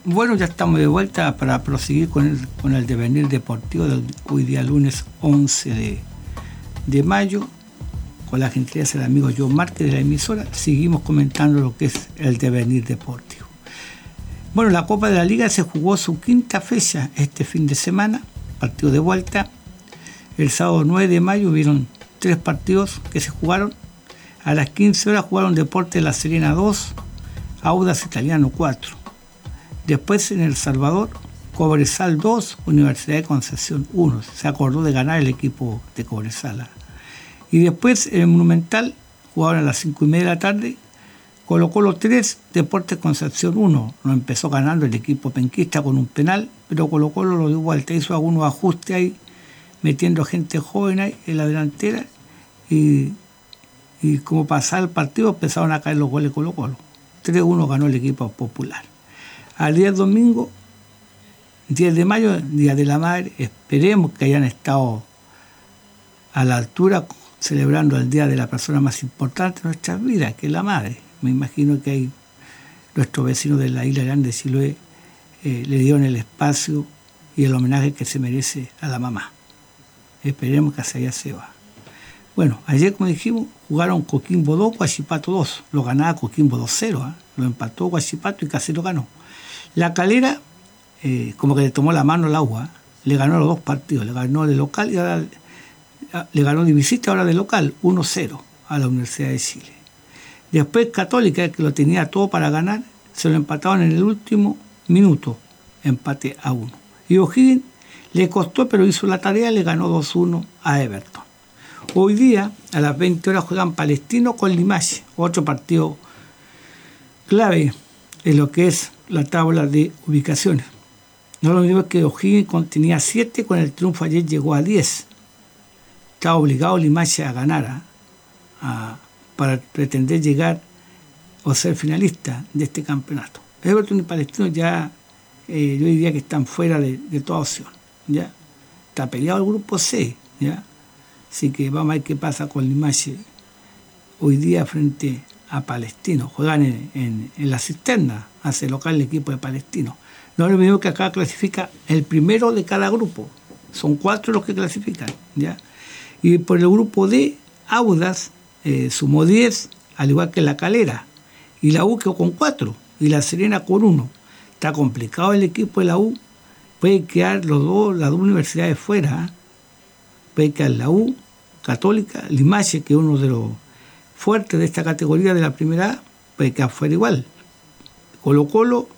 Bueno, ya estamos de vuelta para proseguir con el devenir deportivo del hoy día lunes 11 de mayo. Con la gentileza del amigo John Márquez de la emisora, seguimos comentando lo que es el devenir deportivo. Bueno, la Copa de la Liga se jugó su quinta fecha este fin de semana, partido de vuelta. El sábado 9 de mayo hubieron 3 partidos que se jugaron. A las 15 horas jugaron Deportes La Serena 2, Audax Italiano 4. Después en El Salvador, Cobresal 2, Universidad de Concepción 1. Se acordó de ganar el equipo de Cobresal. Y después en el Monumental jugaron a las 5:30 de la tarde, Colo-Colo 3, Deportes Concepción 1. Lo empezó ganando el equipo penquista con un penal, pero Colo-Colo lo dio vuelta, hizo algunos ajustes ahí, metiendo gente joven ahí en la delantera, y como pasaba el partido empezaron a caer los goles de Colo-Colo. 3-1 ganó el equipo popular. Al día domingo, 10 de mayo, Día de la Madre, esperemos que hayan estado a la altura celebrando el día de la persona más importante de nuestras vidas, que es la madre. Me imagino que hay nuestros vecinos de la Isla Grande de Chiloé le dieron el espacio y el homenaje que se merece a la mamá. Esperemos que hacia allá se va. Bueno, ayer, como dijimos, jugaron Coquimbo 2, Huachipato 2. Lo ganaba Coquimbo 2-0, lo empató Huachipato y casi lo ganó. La Calera, como que le tomó la mano al agua, le ganó los 2 partidos. Le ganó de local y ahora le ganó de visita, ahora de local, 1-0 a la Universidad de Chile. Después Católica, que lo tenía todo para ganar, se lo empataron en el último minuto, empate a 1. Y O'Higgins le costó, pero hizo la tarea, le ganó 2-1 a Everton. Hoy día, a las 20 horas, juegan Palestino con Limache, otro partido clave en lo que es la tabla de ubicaciones. No lo olvidemos que O'Higgins tenía 7, con el triunfo ayer llegó a 10. Está obligado Limache a ganar para pretender llegar o ser finalista de este campeonato. Everton y Palestino ya, yo diría que están fuera de toda opción. ¿Ya? Está peleado el grupo C. ¿Ya? Así que vamos a ver qué pasa con Limache hoy día frente a Palestino. Juegan en la cisterna, hace local el equipo de Palestino. No olvidemos que acá clasifica el primero de cada grupo. Son 4 los que clasifican. ¿Ya? Y por el grupo D, Audax sumó 10, al igual que la Calera. Y la U quedó con 4, y la Serena con 1. Está complicado el equipo de la U. Puede quedar las dos universidades fuera. Puede quedar la U, Católica, Limache, que es uno de los fuertes de esta categoría de la primera A, puede quedar fuera igual. Colo-Colo,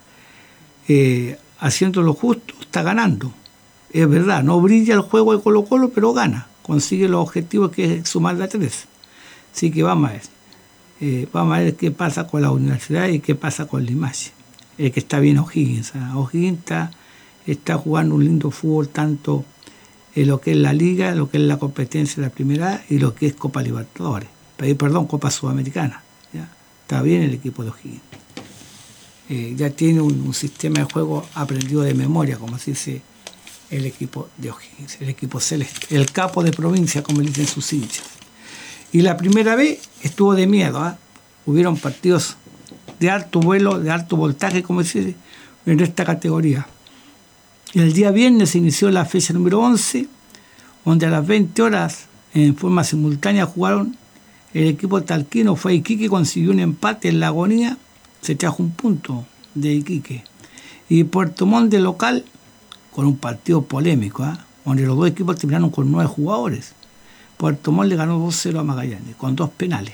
haciendo lo justo, está ganando. Es verdad, no brilla el juego de Colo-Colo, pero gana. Consigue los objetivos, que es sumar de 3. Así que vamos a ver. Vamos a ver qué pasa con la universidad y qué pasa con Limache. Que está bien O'Higgins. O'Higgins está jugando un lindo fútbol, tanto en lo que es la liga, lo que es la competencia de la primera A y lo que es Copa Libertadores. Copa Sudamericana. ¿Ya? Está bien el equipo de O'Higgins. Ya tiene un sistema de juego aprendido de memoria, como se dice el equipo de O'Higgins, el equipo celeste, el capo de provincia, como dicen sus hinchas. Y la primera vez estuvo de miedo. Hubieron partidos de alto vuelo, de alto voltaje, como se dice, en esta categoría. El día viernes se inició la fecha número 11, donde a las 20 horas, en forma simultánea, jugaron el equipo talquino. Fue Iquique, consiguió un empate en la agonía, se trajo un punto de Iquique. Y Puerto Montt de local, con un partido polémico, donde los 2 equipos terminaron con 9 jugadores. Puerto Montt le ganó 2-0 a Magallanes, con 2 penales.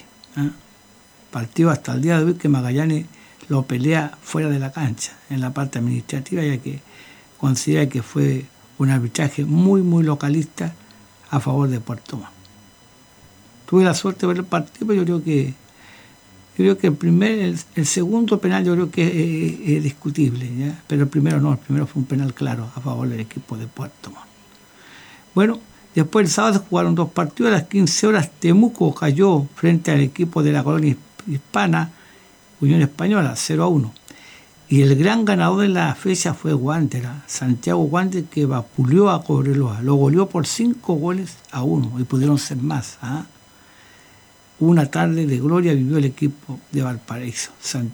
Partido hasta el día de hoy que Magallanes lo pelea fuera de la cancha, en la parte administrativa, ya que considera que fue un arbitraje muy, muy localista a favor de Puerto Montt. Tuve la suerte de ver el partido, pero yo creo que el segundo penal yo creo que es discutible, ¿ya? Pero el primero no, el primero fue un penal claro a favor del equipo de Puerto Montt. Bueno, después el sábado se jugaron 2 partidos. A las 15 horas Temuco cayó frente al equipo de la colonia hispana, Unión Española, 0-1. Y el gran ganador de la fecha fue Wander, Santiago Wander, que vapuleó a Cobreloa. Lo goleó por 5-1 y pudieron ser más. Una tarde de gloria vivió el equipo de Valparaíso.